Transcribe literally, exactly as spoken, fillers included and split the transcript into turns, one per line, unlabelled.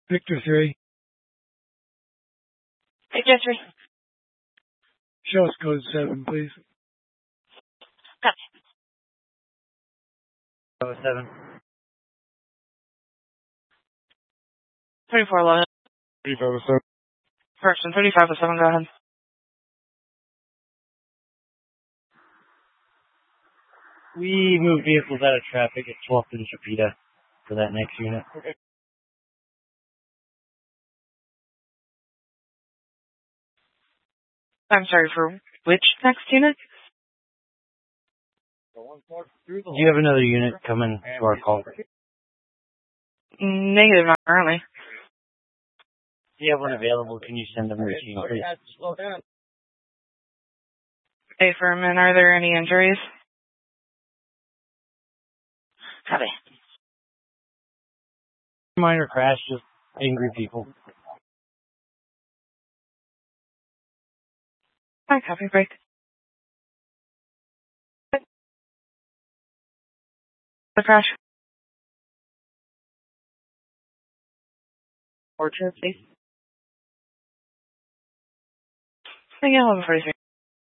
Victor three.
Victor three.
Show us code seven, please.
Copy.
Oh seven.
thirty-four eleven.
thirty-five oh seven.
Correction, thirty-five oh seven, go ahead.
We move vehicles out of traffic at twelfth and Chapita for that next unit.
Okay.
I'm sorry, for which next unit?
Do you have another unit coming to our call?
Negative, not currently.
Do you have one available? Can you send them a machine, please?
Hey, Furman, are there any injuries? Copy.
Minor crash, just angry people.
Hi, copy, break. The crash. Fortunate, please. Yeah, eleven forty-three.